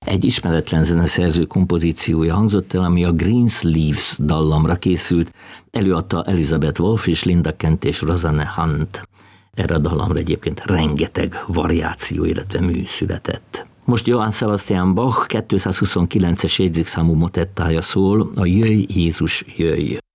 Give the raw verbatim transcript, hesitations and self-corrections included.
Egy ismeretlen zeneszerző kompozíciója hangzott el, ami a Greensleeves dallamra készült, előadta Elizabeth Wolf és Linda Kent és Rosanne Hunt. Erre a dallamra egyébként rengeteg variáció, illetve mű született. Most Johann Sebastian Bach kétszázhuszonkilences jegyzékszámú motettája szól, a Jöjj Jézus, jöjj!